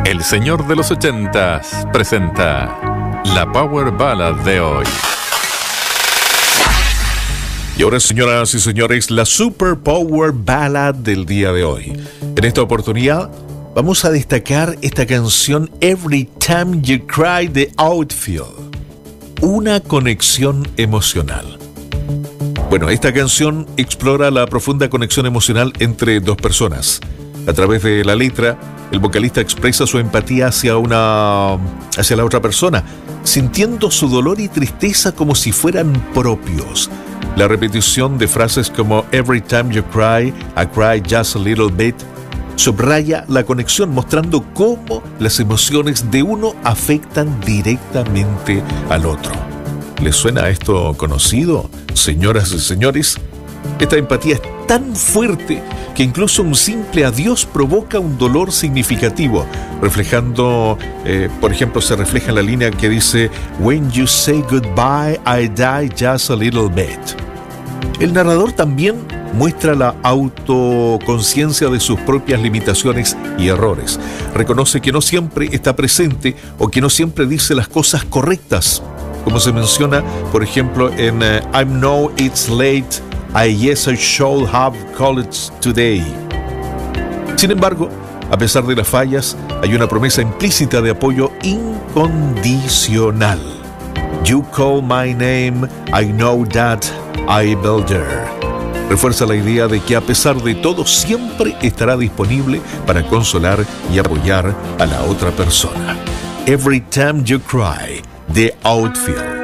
El señor de los 80s presenta la Power Ballad de hoy. Y ahora, señoras y señores, la Super Power Ballad del día de hoy. En esta oportunidad vamos a destacar esta canción Every Time You Cry de Outfield. Una conexión emocional. Bueno, esta canción explora la profunda conexión emocional entre dos personas. A través de la letra, el vocalista expresa su empatía hacia la otra persona, sintiendo su dolor y tristeza como si fueran propios. La repetición de frases como Every time you cry, I cry just a little bit, subraya la conexión, mostrando cómo las emociones de uno afectan directamente al otro. ¿Les suena esto conocido, señoras y señores? Esta empatía es tan fuerte que incluso un simple adiós provoca un dolor significativo, reflejando, por ejemplo, se refleja en la línea que dice When you say goodbye, I die just a little bit. El narrador también muestra la autoconciencia de sus propias limitaciones y errores. Reconoce que no siempre está presente o que no siempre dice las cosas correctas, como se menciona, por ejemplo, en I know it's late, I should have called today. Sin embargo, a pesar de las fallas, hay una promesa implícita de apoyo incondicional. You call my name, I know that I will there. Refuerza la idea de que a pesar de todo siempre estará disponible para consolar y apoyar a la otra persona. Every time you cry, The Outfield.